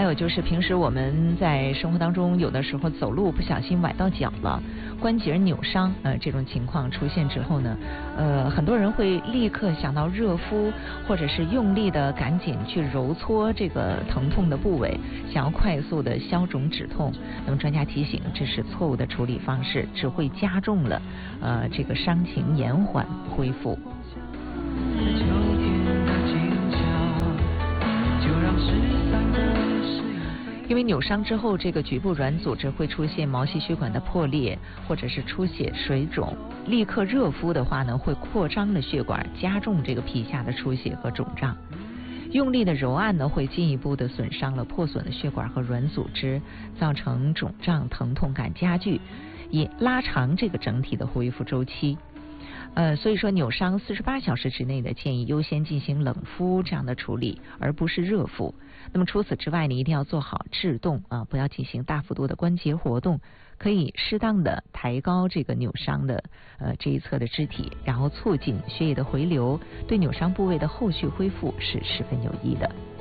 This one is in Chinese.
有就是平时我们在生活当中有的时候走路不小心崴到脚了，关节扭伤，这种情况出现之后呢，很多人会立刻想到热敷，或者是用力的赶紧去揉搓这个疼痛的部位，想要快速的消肿止痛。那么专家提醒，这是错误的处理方式，只会加重了这个伤情延缓恢复。因为扭伤之后，这个局部软组织会出现毛细血管的破裂，或者是出血、水肿。立刻热敷的话呢，会扩张了血管，加重这个皮下的出血和肿胀。用力的揉按呢，会进一步的损伤了破损的血管和软组织，造成肿胀、疼痛感加剧，也拉长这个整体的恢复周期。所以说扭伤48小时之内的建议优先进行冷敷这样的处理，而不是热敷。那么除此之外，你一定要做好制动不要进行大幅度的关节活动，可以适当的抬高这个扭伤的这一侧的肢体，然后促进血液的回流，对扭伤部位的后续恢复是十分有益的。